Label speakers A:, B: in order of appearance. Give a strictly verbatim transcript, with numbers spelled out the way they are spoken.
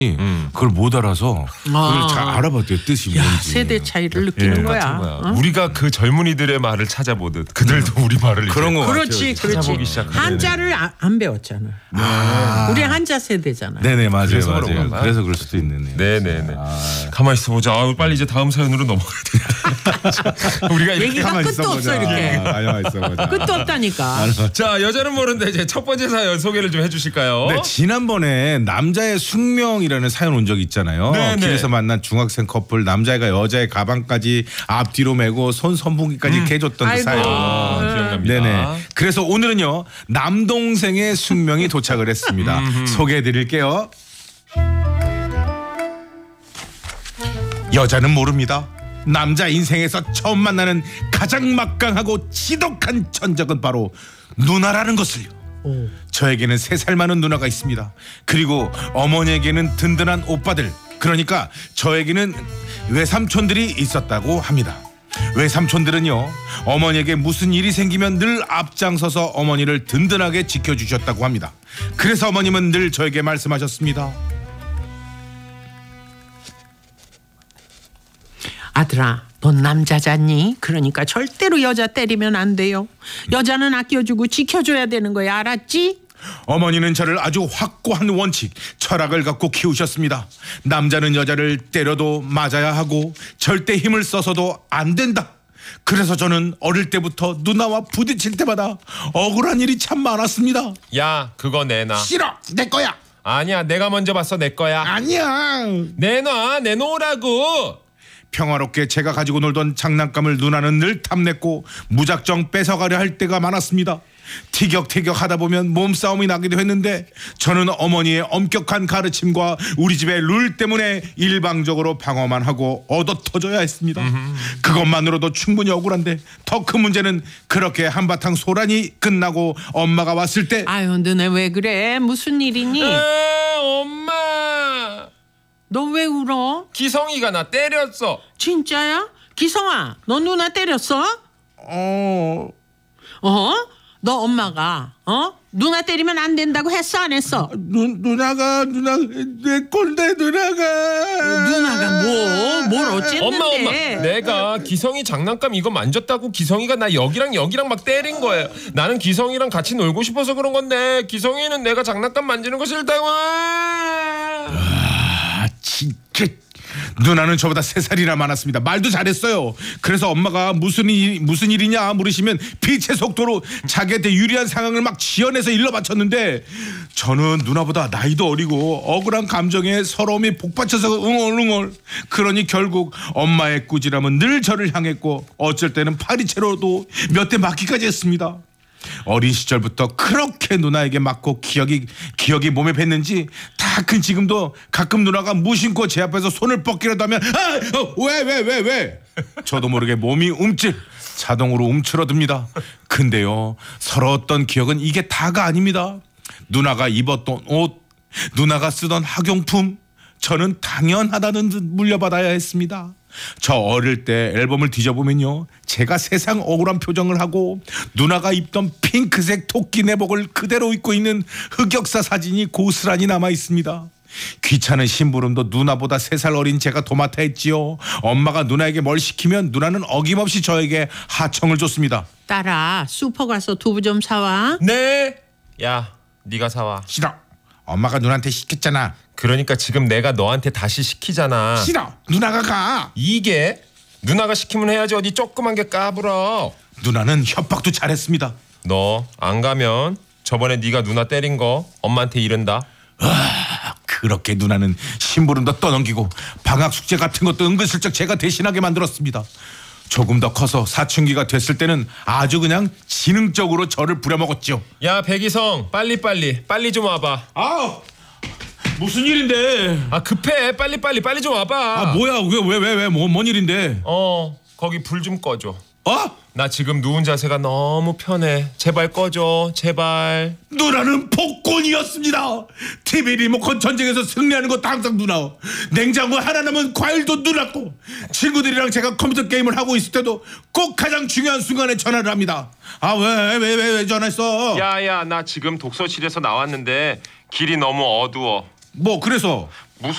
A: 음. 그걸 못 알아서
B: 아.
A: 그걸 잘 알아봤대요, 뜻이
B: 야,
A: 뭔지.
B: 세대 차이를 느끼는
A: 예.
B: 거야.
C: 거야.
B: 어?
C: 우리가 그 젊은이들의 말을 찾아보듯 그들도 우리 말을
A: 그런 거
B: 그렇지,
A: 같아요.
B: 그렇지.
C: 시작하네.
B: 한자를 아, 안 배웠잖아.
A: 아.
B: 우리 한자 세대잖아.
A: 네네 맞아요,
C: 그래서
A: 맞아요.
C: 그런가 봐요.
A: 그래서 그럴 수도 있네요.
C: 네네네. 가만히 있어보자. 아유, 빨리 이제 다음 사연으로 넘어가야 돼. 우리가 이렇게
B: 얘기가
A: 가만히
B: 끝도 없어
A: 있어보자.
B: 이렇게.
A: 아, 가만히 있어보자.
B: 끝도 없다니까.
C: 자, 여자는 모르는데 이제 첫 번째 사연 소개를 좀 해주실까요?
A: 네, 지난번에 남자의 숙명이라는 사연 온 적 있잖아요.
C: 네네.
A: 길에서 만난 중학생 커플, 남자애가 여자의 가방까지 앞뒤로 메고 손 선풍기까지 개줬던 그
B: 아이고.
A: 사연.
C: 아, 기억납니다.
A: 네네. 그래서 오늘은요 남동생의 숙명이 도착을 했습니다. 소개해드릴게요. 여자는 모릅니다. 남자 인생에서 처음 만나는 가장 막강하고 지독한 천적은 바로 누나라는 것을요.
B: 오.
A: 저에게는 세 살 많은 누나가 있습니다. 그리고 어머니에게는 든든한 오빠들, 그러니까 저에게는 외삼촌들이 있었다고 합니다. 외삼촌들은요 어머니에게 무슨 일이 생기면 늘 앞장서서 어머니를 든든하게 지켜주셨다고 합니다. 그래서 어머님은 늘 저에게 말씀하셨습니다.
B: 아들아, 넌 남자잖니? 그러니까 절대로 여자 때리면 안 돼요. 여자는 아껴주고 지켜줘야 되는 거야, 알았지?
A: 어머니는 저를 아주 확고한 원칙, 철학을 갖고 키우셨습니다. 남자는 여자를 때려도 맞아야 하고 절대 힘을 써서도 안 된다. 그래서 저는 어릴 때부터 누나와 부딪힐 때마다 억울한 일이 참 많았습니다.
C: 야, 그거 내놔.
A: 싫어, 내 거야.
C: 아니야, 내가 먼저 봤어. 내 거야.
A: 아니야.
C: 내놔, 내놓으라고.
A: 평화롭게 제가 가지고 놀던 장난감을 누나는 늘 탐냈고 무작정 뺏어가려 할 때가 많았습니다. 티격태격 하다 보면 몸싸움이 나기도 했는데 저는 어머니의 엄격한 가르침과 우리 집의 룰 때문에 일방적으로 방어만 하고 얻어터져야 했습니다. 그것만으로도 충분히 억울한데 더 큰 문제는 그렇게 한바탕 소란이 끝나고 엄마가 왔을 때
B: 아유, 너네 왜 그래? 무슨 일이니?
C: 에, 엄마.
B: 너 왜 울어?
C: 기성이가 나 때렸어.
B: 진짜야? 기성아, 너 누나 때렸어?
A: 어...
B: 어? 너 엄마가 어? 누나 때리면 안 된다고 했어, 안 했어?
A: 누, 누나가 누나 내 꼴대 누나가
B: 누나가 뭐? 뭘 어쨌는데?
C: 엄마 엄마 내가 기성이 장난감 이거 만졌다고 기성이가 나 여기랑 여기랑 막 때린 거예요. 나는 기성이랑 같이 놀고 싶어서 그런 건데 기성이는 내가 장난감 만지는 거 싫다고.
A: 아 진짜 누나는 저보다 세 살이나 많았습니다. 말도 잘했어요. 그래서 엄마가 무슨 일, 무슨 일이냐 물으시면 빛의 속도로 자기한테 유리한 상황을 막 지어내서 일러 바쳤는데 저는 누나보다 나이도 어리고 억울한 감정에 서러움이 복받쳐서 응얼응얼. 그러니 결국 엄마의 꾸지람은 늘 저를 향했고 어쩔 때는 파리채로도 몇 대 맞기까지 했습니다. 어린 시절부터 그렇게 누나에게 맞고 기억이 기억이 몸에 뱄는지 다 큰 지금도 가끔 누나가 무심코 제 앞에서 손을 뻗기라도 하면 왜 왜 왜 왜 저도 모르게 몸이 움찔 자동으로 움츠러듭니다. 근데요 서러웠던 기억은 이게 다가 아닙니다. 누나가 입었던 옷, 누나가 쓰던 학용품 저는 당연하다는 듯 물려받아야 했습니다. 저 어릴 때 앨범을 뒤져보면요 제가 세상 억울한 표정을 하고 누나가 입던 핑크색 토끼 내복을 그대로 입고 있는 흑역사 사진이 고스란히 남아 있습니다. 귀찮은 심부름도 누나보다 세 살 어린 제가 도맡아 했지요. 엄마가 누나에게 뭘 시키면 누나는 어김없이 저에게 하청을 줬습니다.
B: 딸아, 슈퍼 가서 두부 좀 사와.
C: 네. 야, 네가 사와.
A: 싫어. 엄마가 누나한테 시켰잖아.
C: 그러니까 지금 내가 너한테 다시 시키잖아.
A: 싫어. 누나가 가.
C: 이게 누나가 시키면 해야지 어디 조그만 게 까불어.
A: 누나는 협박도 잘했습니다.
C: 너 안 가면 저번에 네가 누나 때린 거 엄마한테 이른다.
A: 아, 그렇게 누나는 심부름도 떠넘기고 방학 숙제 같은 것도 은근슬쩍 제가 대신하게 만들었습니다. 조금 더 커서 사춘기가 됐을 때는 아주 그냥 지능적으로 저를 부려먹었죠.
C: 야, 백이성 빨리빨리 빨리 좀 와봐.
A: 아 무슨 일인데?
C: 아, 급해. 빨리빨리 빨리 좀 와봐.
A: 아 뭐야 왜 왜 왜 왜 뭔 뭔 일인데?
C: 어, 거기 불 좀 꺼줘.
A: 어?
C: 나 지금 누운 자세가 너무 편해. 제발 꺼줘. 제발.
A: 누나는 복권이었습니다. 티비 리모컨 전쟁에서 승리하는 것도 항상 누나. 냉장고 하나 남은 과일도 누나 거. 친구들이랑 제가 컴퓨터 게임을 하고 있을 때도 꼭 가장 중요한 순간에 전화를 합니다. 아 왜 왜 왜 왜 전화했어?
C: 야야, 나 지금 독서실에서 나왔는데 길이 너무 어두워.
A: 뭐 그래서